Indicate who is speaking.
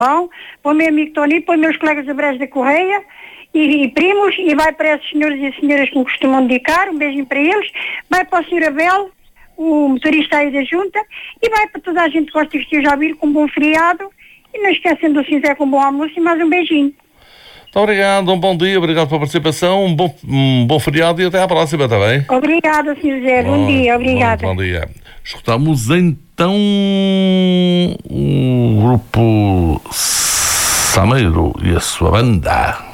Speaker 1: para o meu amigo Tony, para os meus colegas da Brejo da Correia e primos, e vai para esses senhores e senhoras que me costumam dedicar, um beijinho para eles, vai para o Sr. Abel, o motorista aí da junta, e vai para toda a gente que gosta de esteja a ouvir com um bom feriado, e não esquecendo do cinzé com um bom almoço e mais um beijinho.
Speaker 2: Muito obrigado, um bom dia, obrigado pela participação, um bom feriado e até à próxima, está bem?
Speaker 1: Obrigada, Sr. José, bom dia, obrigada.
Speaker 2: Bom dia. Escutamos então o grupo Sameiro e a sua banda.